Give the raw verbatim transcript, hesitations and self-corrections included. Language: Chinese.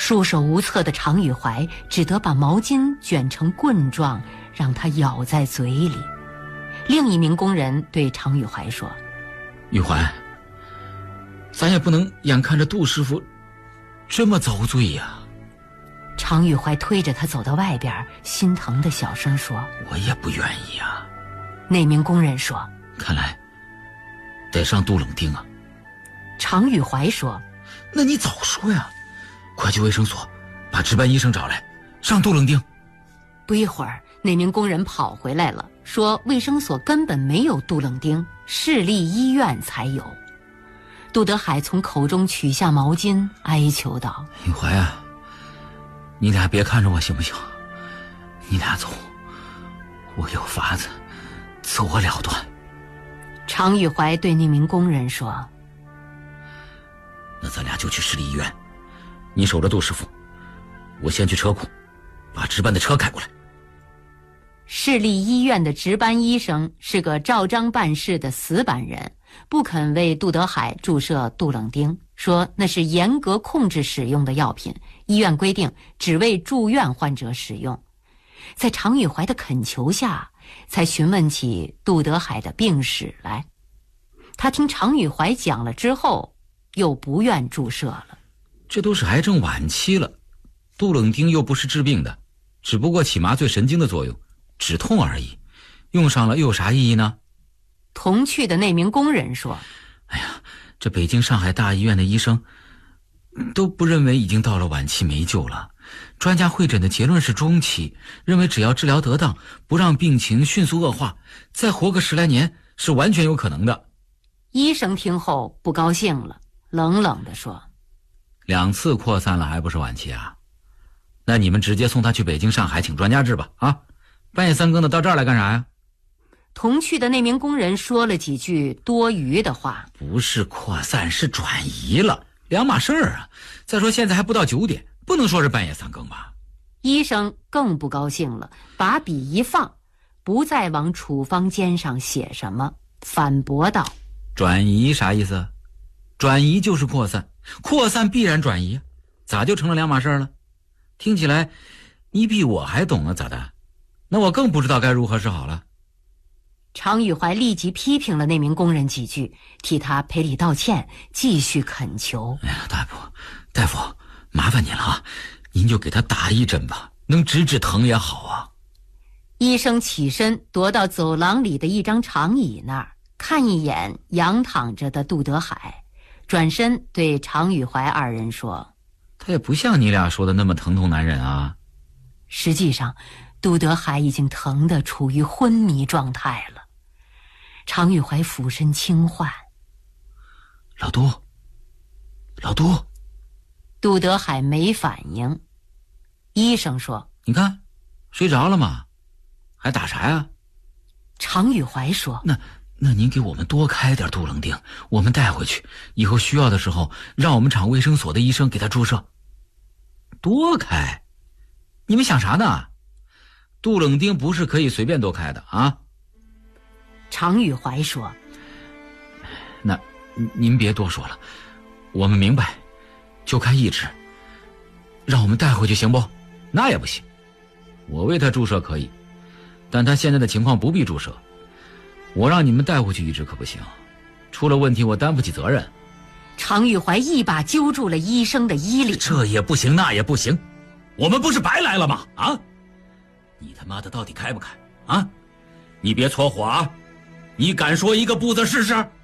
束手无策的常玉怀只得把毛巾卷成棍状，让他咬在嘴里。另一名工人对常玉怀说： 玉怀，咱也不能眼看着杜师傅这么遭罪呀。 常玉怀推着他走到外边，心疼的小声说： 我也不愿意呀。 那名工人说： 看来得上杜冷丁啊。 常玉怀说： 那你早说呀，快去卫生所把值班医生找来，上杜冷丁。 不一会儿，那名工人跑回来了，说卫生所根本没有杜冷丁，市立医院才有。杜德海从口中取下毛巾，哀求道： 玉怀啊，你俩别看着我行不行？你俩走，我有法子自我了断。 常玉怀对那名工人说： 那咱俩就去市立医院，你守着杜师傅，我先去车库把值班的车开过来。 市立医院的值班医生是个照章办事的死板人，不肯为杜德海注射杜冷丁，说那是严格控制使用的药品，医院规定只为住院患者使用。在常玉怀的恳求下，才询问起杜德海的病史来。他听常玉怀讲了之后，又不愿注射了。 这都是癌症晚期了，杜冷丁又不是治病的，只不过起麻醉神经的作用，止痛而已，用上了又有啥意义呢？ 同去的那名工人说： 哎呀，这北京上海大医院的医生都不认为已经到了晚期没救了，专家会诊的结论是中期，认为只要治疗得当，不让病情迅速恶化，再活个十来年是完全有可能的。 医生听后不高兴了，冷冷地说： 两次扩散了还不是晚期啊？那你们直接送他去北京上海请专家治吧。啊，半夜三更的到这儿来干啥呀？ 同去的那名工人说了几句多余的话： 不是扩散，是转移了，两码事儿啊。再说现在还不到九点，不能说是半夜三更吧。 医生更不高兴了，把笔一放，不再往处方笺上写什么，反驳道： 转移啥意思？转移就是扩散，扩散必然转移，咋就成了两码事了？听起来你比我还懂呢，咋的？那我更不知道该如何是好了。 常玉怀立即批评了那名工人几句，替他赔礼道歉，继续恳求： 哎呀，大夫大夫，麻烦您了啊，您就给他打一针吧，能止止疼也好啊。 医生起身踱到走廊里的一张长椅那儿，看一眼仰躺着的杜德海，转身对常玉怀二人说： 他也不像你俩说的那么疼痛难忍啊。 实际上杜德海已经疼得处于昏迷状态了。常玉怀俯身轻唤： 老杜，老杜。 杜德海没反应。医生说： 你看睡着了吗？还打啥呀？ 常玉怀说： 那那您给我们多开点杜冷丁，我们带回去，以后需要的时候让我们厂卫生所的医生给他注射。多开？你们想啥呢？杜冷丁不是可以随便多开的啊。 常玉怀说： 那您别多说了，我们明白，就开一支，让我们带回去行不？那也不行，我为他注射可以，但他现在的情况不必注射，我让你们带回去一支可不行，出了问题我担不起责任。 常玉怀一把揪住了医生的衣领： 这也不行那也不行，我们不是白来了吗？啊，你他妈的到底开不开啊？你别搓火啊，你敢说一个不字试试？